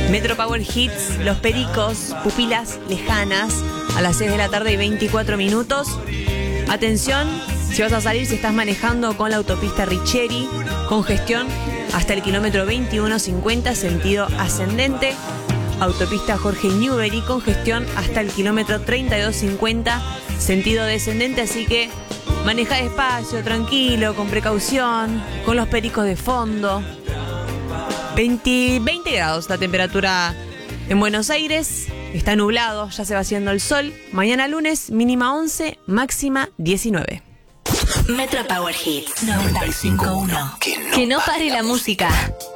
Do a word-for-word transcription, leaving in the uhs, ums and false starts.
Metro Power Hits, Los Pericos, Pupilas Lejanas, a las seis de la tarde y veinticuatro minutos. Atención, si vas a salir, si estás manejando con la autopista Richeri, congestión hasta el kilómetro veintiuno cincuenta, sentido ascendente. Autopista Jorge Newbery, congestión hasta el kilómetro treinta y dos cincuenta, sentido descendente, así que maneja despacio, tranquilo, con precaución, con los pericos de fondo. veinte, veinte grados la temperatura en Buenos Aires, está nublado, ya se va haciendo el sol. Mañana lunes, mínima once, máxima diecinueve. Metro Power Hits noventa y cinco punto uno. Que no pare la música.